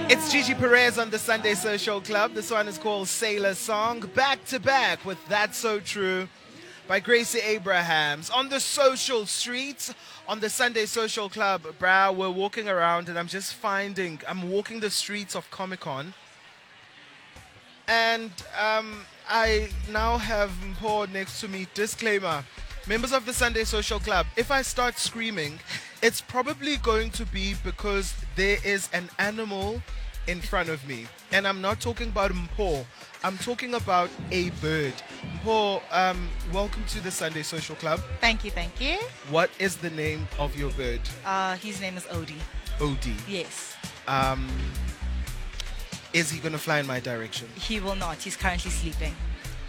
It's Gigi Perez on the Sunday Social Club. This one is called Sailor Song. Back to back with That's So True by Gracie Abrahams. On the social streets, on the Sunday Social Club, we're walking around and I'm walking the streets of Comic Con. And I now have Mpho next to me. Disclaimer. Members of the Sunday Social Club, if I start screaming, it's probably going to be because there is an animal in front of me. And I'm not talking about Mpho. I'm talking about a bird. Mpho, welcome to the Sunday Social Club. Thank you, thank you. What is the name of your bird? His name is Odie. Odie. Yes. Is he going to fly in my direction? He will not. He's currently sleeping.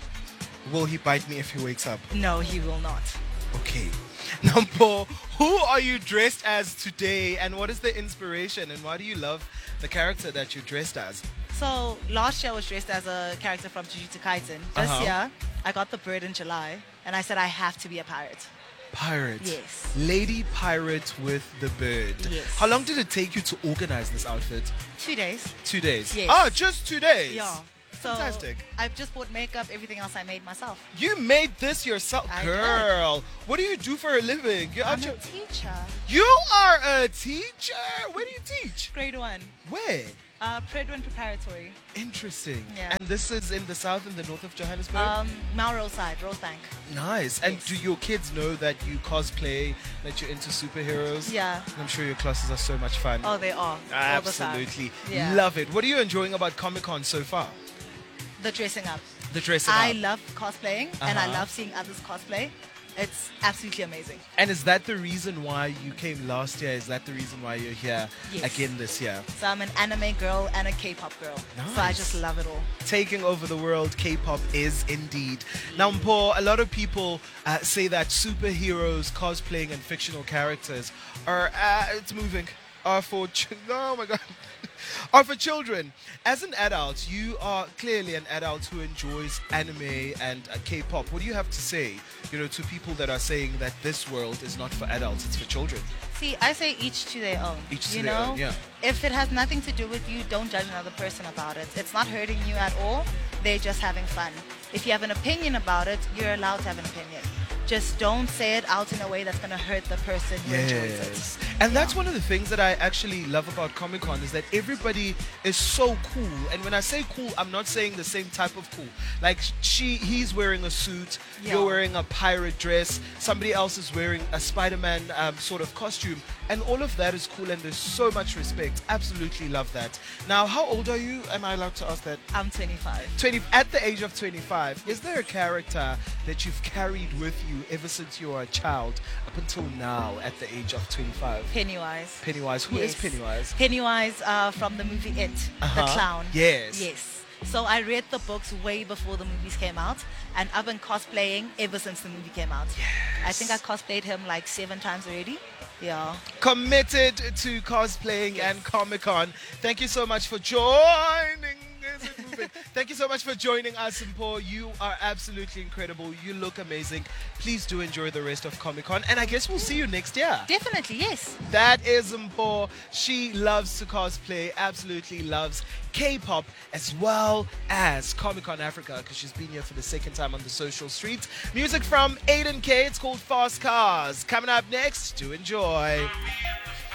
Will he bite me if he wakes up? No, he will not. Okay. Now, Mpho, who are you dressed as today, and what is the inspiration, and why do you love the character that you're dressed as? So, last year I was dressed as a character from Jujutsu Kaisen. This year, I got the bird in July, and I said I have to be a pirate. Pirate. Yes. Lady pirate with the bird. Yes. How long did it take you to organize this outfit? 2 days. 2 days. Yes. Ah, just 2 days. Yeah. So Fantastic. I've just bought makeup, everything else I made myself. You made this yourself, I girl. What do you do for a living? I'm a teacher. You are a teacher. Where do you teach? Grade 1. Where? Predwin Preparatory. Interesting. Yeah. And this is in the south and the north of Johannesburg? Melrose side, Rosebank. Nice. And Yes. do your kids know that you cosplay, that you're into superheroes? Yeah. I'm sure your classes are so much fun. Oh, they are. All the time. Absolutely. Yeah. Love it. What are you enjoying about Comic-Con so far? The dressing up. The dressing I up. love cosplaying and I Uh-huh. love seeing others cosplay. It's absolutely amazing. And is that the reason why you came last year? Is that the reason why you're here Yes. again this year? So I'm an anime girl and a K-pop girl. So I Nice. just love it all. Taking over the world, K-pop is indeed. Now, Mpho, a lot of people say that superheroes, cosplaying, and fictional characters are it's moving. Are for oh my god, are for children. As an adult, you are clearly an adult who enjoys anime and K-pop. What do you have to say, to people that are saying that this world is not for adults, it's for children? See, I say each to their own. Each to you their know? own, yeah. If it has nothing to do with you, don't judge another person about it. It's not hurting you at all. They're just having fun. If you have an opinion about it, you're allowed to have an opinion. Just don't say it out in a way that's going to hurt the person who enjoys it. And that's one of the things that I actually love about Comic-Con is that everybody is so cool. And when I say cool, I'm not saying the same type of cool. Like he's wearing a suit, Yeah. you're wearing a pirate dress, somebody else is wearing a Spider-Man sort of costume. And all of that is cool and there's so much respect. Absolutely love that. Now, how old are you? Am I allowed to ask that? I'm 25. At the age of 25, is there a character that you've carried with you ever since you were a child up until now at the age of 25? Pennywise. Pennywise. Who is Yes. Pennywise? Pennywise from the movie It, the clown. Yes. Yes. So I read the books way before the movies came out, and I've been cosplaying ever since the movie came out. I think I cosplayed him like 7 times already. Yeah. Committed to cosplaying and Comic-Con. Thank you so much for joining. Thank you so much for joining us, Mpho. You are absolutely incredible. You look amazing. Please do enjoy the rest of Comic-Con, and I guess we'll see you next year. Definitely, yes. That is Mpho. She loves to cosplay, absolutely loves K-pop as well as Comic-Con Africa because she's been here for the second time on the social streets. Music from Aiden K. It's called Fast Cars. Coming up next, do enjoy.